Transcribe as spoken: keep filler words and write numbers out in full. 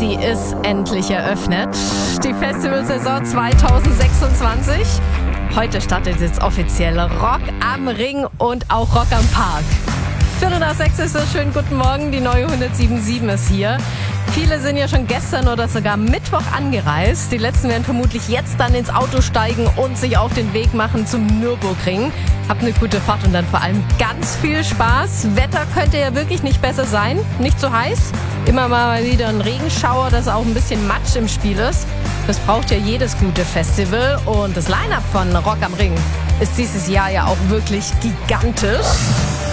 sie ist endlich eröffnet. Die Festivalsaison zwanzig sechsundzwanzig. Heute startet jetzt offiziell Rock am Ring und auch Rock am Park. Viertel nach sechs ist es. Schönen guten Morgen, die neue hundertsieben Komma sieben ist hier. Viele sind ja schon gestern oder sogar Mittwoch angereist. Die letzten werden vermutlich jetzt dann ins Auto steigen und sich auf den Weg machen zum Nürburgring. Habt eine gute Fahrt und dann vor allem ganz viel Spaß. Wetter könnte ja wirklich nicht besser sein. Nicht so heiß. Immer mal wieder ein Regenschauer, dass auch ein bisschen Matsch im Spiel ist. Das braucht ja jedes gute Festival. Und das Line-Up von Rock am Ring ist dieses Jahr ja auch wirklich gigantisch.